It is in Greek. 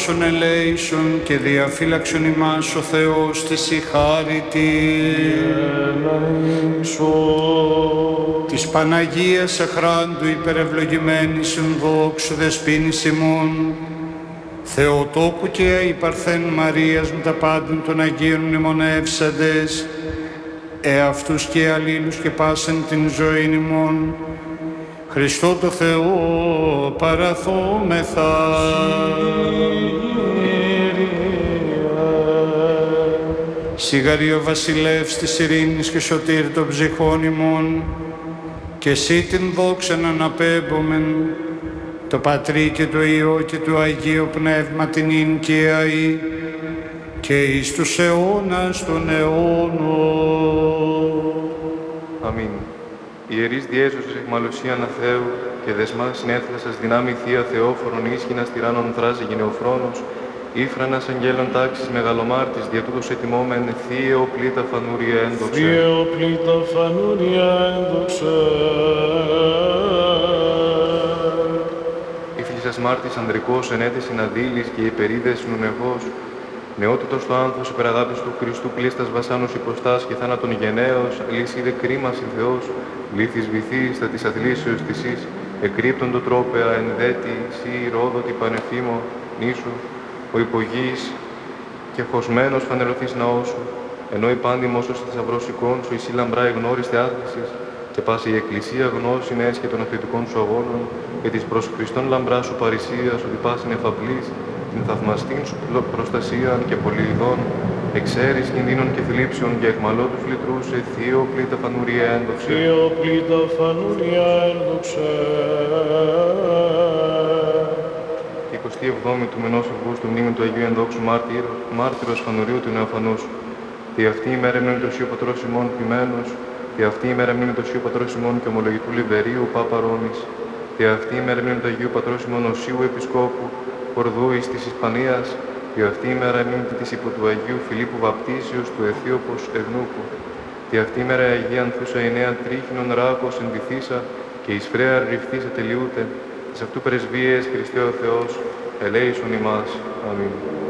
σώσον ελέησον και διαφύλαξον ημάς ο Θεός της η χάριτη. Της Παναγίας αχράντου υπερευλογημένης ενδόξου δεσποίνης ημών, Θεοτόκου και αϊπαρθέν Μαρίας με τα πάντων των Αγίων μνημονεύσαντες, εαυτούς και αλλήλους και πάσεν την ζωήν ημών, Χριστό το Θεό παραθόμεθα. Σιγαρή ο βασιλεύς της ειρήνης και σωτήρ των ψυχών ημών, και εσύ την δόξαν αναπέμπομεν, το Πατρί και το Υιό και το Αγίο Πνεύμα την ίν και αεί, και εις τους αιώνας των αιώνων. Αμήν. Ιερείς διέσωσες εχμαλωσίαν Θεού και δεσμάς συνέθλασας δυνάμει Θεία Θεόφορον ίσχυνας τυράννων θράση γενεοφρόνος, Ήφρανας αγγέλων τάξης μεγαλομάρτης, δια τούτος ετοιμόμεν Θείο πλήτα φανούρια ένδοξε. Θείο πλήτα φανούρια ένδοξε. Ήφλησας μάρτης ανδρικός ενέτησιν αδίλης και υπερίδες νουνεχός, νεότητος το άνθος υπεραγάπης του Χριστού πλήστας βασάνους υποστάς και θάνατον γενναίος, λύση δε κρίμα Θεός, λύθης βυθής τα της αθλήσεως της εις, εκρύπτον το τρόπεα εν δέτη, σύ ρόδοτη πανεφήμο, νήσου, ο υπογείς και χωσμένος φανερωθείς ναός σου, ενώ η πάντιμος ως θησαυρός εικόν σου, εσύ λαμπρά εγνώριστε άθλησης, και πάση η Εκκλησία γνώση έσχε των αθλητικών σου αγώνων, και της προς Χριστόν λαμπρά σου παρησίας, ότι πάσιν εφαπλής, την θαυμαστήν σου προστασίαν και πολυειδών, εξαίρεις κινδύνων και θλίψεων για εχμαλώτους λυτρούς, σε Θείο πλήτα φανούρια ένδοξε. Θείο πλήτα φανούρια ένδοξε. 27η του μηνός Αυγούστου μνήμη του Αγίου Ενδόξου μάρτυρος Φανουρίου του Νεοφανούς. Τη αυτή η μέρα μνήμη του Οσίου Πατρός ημών ποιμένος, τη αυτή η μέρα μνήμη του Οσίου Πατρός ημών και ομολογητού Λιβερίου Πάπα Ρώμης, τη αυτή η μέρα μνήμη του Αγίου Πατρός ημών Οσίου Επισκόπου Κορδού εις της Ισπανίας, τη αυτή η μέρα μνήμη της υπό του Αγίου Φιλίππου Βαπτίσιος του Αιθίωπος Ευνούπου, τη αυτή η μέρα Αγία Ανθούσα η νέα τρίχινον ράκος ενδυθήσα και εις φρέα ρηφθήσα τελειούται, της αυτού πρεσβείες Χριστέ ο Θεός, ελέησον ημάς. Αμήν.